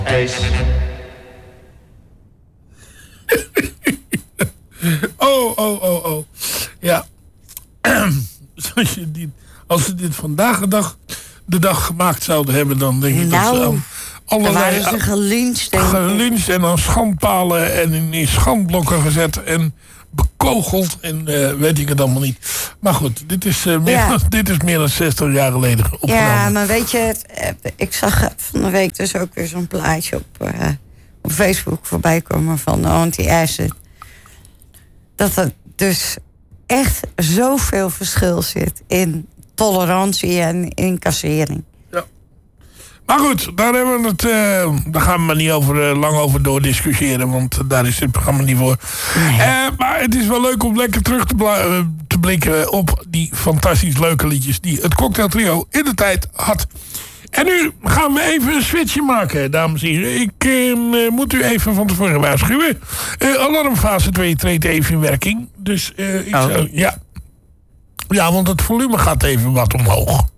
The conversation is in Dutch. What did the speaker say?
ijs. Oh. Ja. Als ze dit vandaag de dag gemaakt zouden hebben, dan denk ik dat ze allerlei... waren ze gelyncht, denk ik. Gelyncht en aan schandpalen en in schandblokken gezet en bekogeld en weet ik het allemaal niet. Maar goed, dit is meer dan 60 jaar geleden opgenomen. Ja, maar weet je, ik zag van de week dus ook weer zo'n plaatje op Facebook voorbij komen van anti-acid. Dat er dus echt zoveel verschil zit in tolerantie en incassering. Ja. Maar goed, daar hebben we het. Daar gaan we maar niet lang over doordiscussiëren, want daar is dit programma niet voor. Nee. Maar het is wel leuk om lekker terug te blikken op die fantastisch leuke liedjes die het Cocktail Trio in de tijd had. En nu gaan we even een switchje maken, dames en heren. Ik moet u even van tevoren waarschuwen. Alarmfase 2 treedt even in werking. Dus ik zou... Ja, want het volume gaat even wat omhoog.